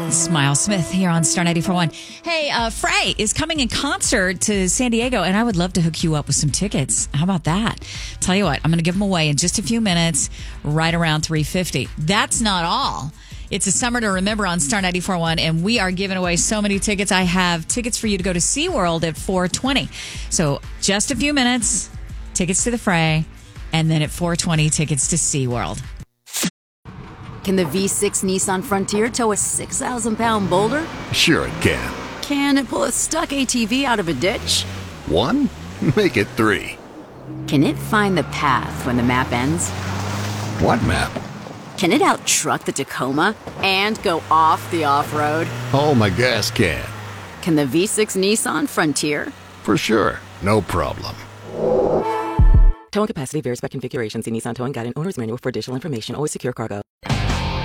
Smile Smith here on Star 94.1. Hey, Frey is coming in concert to San Diego, and I would love to hook you up with some tickets. How about that? Tell you what, I'm going to give them away in just a few minutes, right around 3:50. That's not all. It's a summer to remember on Star 94.1, and we are giving away so many tickets. I have tickets for you to go to SeaWorld at 4:20. So just a few minutes, tickets to the Frey, and then at 4:20, tickets to SeaWorld. Can the V6 Nissan Frontier tow a 6,000-pound boulder? Sure it can. Can it pull a stuck ATV out of a ditch? 1? Make it 3. Can it find the path when the map ends? What map? Can it out-truck the Tacoma and go off the off-road? Oh, my gas can. Can the V6 Nissan Frontier? For sure. No problem. Towing capacity varies by configuration. See Nissan Towing Guide and Owner's Manual for additional information. Always secure cargo.